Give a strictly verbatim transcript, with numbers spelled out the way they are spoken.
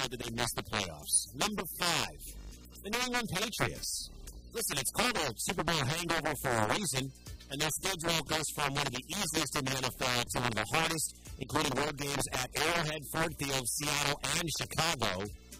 How did they miss the playoffs? Number five, the New England Patriots. Listen, it's called a Super Bowl hangover for a reason, and their schedule goes from one of the easiest in the N F L to one of the hardest, including road games at Arrowhead, Ford Field, Seattle, and Chicago.